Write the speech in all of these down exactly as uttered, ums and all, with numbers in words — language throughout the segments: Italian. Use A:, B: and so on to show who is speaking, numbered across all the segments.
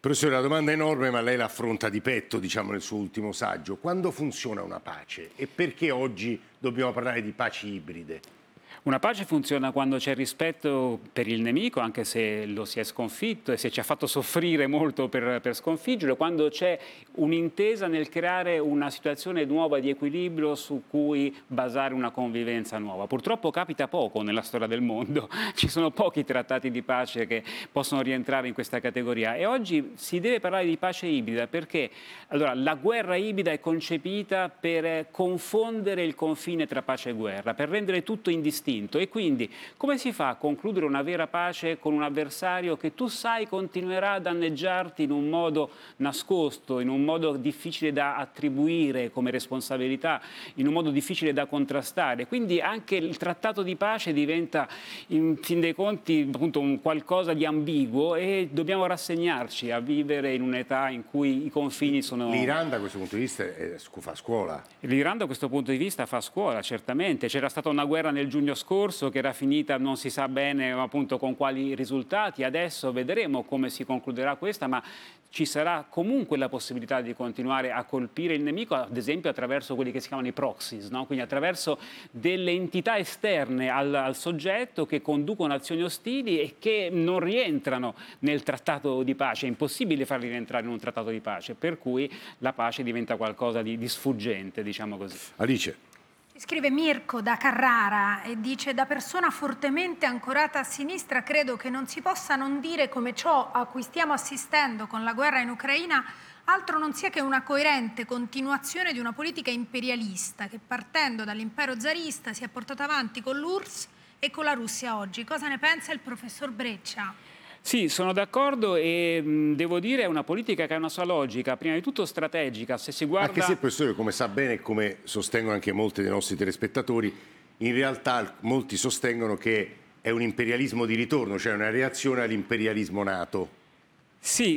A: Professore, la domanda è enorme, ma lei l'affronta di petto, diciamo, nel suo ultimo saggio. Quando funziona una pace e perché oggi dobbiamo parlare di paci ibride?
B: Una pace funziona quando c'è rispetto per il nemico, anche se lo si è sconfitto e se ci ha fatto soffrire molto per, per sconfiggerlo, quando c'è un'intesa nel creare una situazione nuova di equilibrio su cui basare una convivenza nuova. Purtroppo capita poco nella storia del mondo, ci sono pochi trattati di pace che possono rientrare in questa categoria e oggi si deve parlare di pace ibrida perché allora, la guerra ibrida è concepita per confondere il confine tra pace e guerra, per rendere tutto indistinto. E quindi come si fa a concludere una vera pace con un avversario che tu sai continuerà a danneggiarti in un modo nascosto, in un modo difficile da attribuire come responsabilità, in un modo difficile da contrastare? Quindi anche il trattato di pace diventa in fin dei conti appunto un qualcosa di ambiguo e dobbiamo rassegnarci a vivere in un'età in cui i confini sono...
A: L'Iran da questo punto di vista è, fa scuola.
B: L'Iran da questo punto di vista fa scuola, certamente. C'era stata una guerra nel giugno scorso che era finita non si sa bene appunto con quali risultati. Adesso vedremo come si concluderà questa, ma ci sarà comunque la possibilità di continuare a colpire il nemico, ad esempio attraverso quelli che si chiamano i proxies, no? Quindi attraverso delle entità esterne al, al soggetto che conducono azioni ostili e che non rientrano nel trattato di pace. È impossibile farli rientrare in un trattato di pace, per cui la pace diventa qualcosa di, di sfuggente, diciamo così.
A: Alice.
C: Scrive Mirko da Carrara e dice: da persona fortemente ancorata a sinistra credo che non si possa non dire come ciò a cui stiamo assistendo con la guerra in Ucraina altro non sia che una coerente continuazione di una politica imperialista che partendo dall'impero zarista si è portata avanti con l'U R S S e con la Russia oggi. Cosa ne pensa il professor Breccia?
B: Sì, sono d'accordo e mh, devo dire è una politica che ha una sua logica, prima di tutto strategica. Se si guarda...
A: Anche se, professore, come sa bene e come sostengono anche molti dei nostri telespettatori, in realtà molti sostengono che è un imperialismo di ritorno, cioè una reazione all'imperialismo nato.
B: Sì,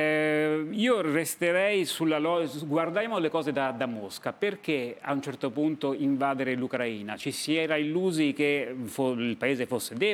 B: eh, io resterei sulla logica, guardiamo le cose da, da Mosca, perché a un certo punto invadere l'Ucraina? Ci si era illusi che il paese fosse debole,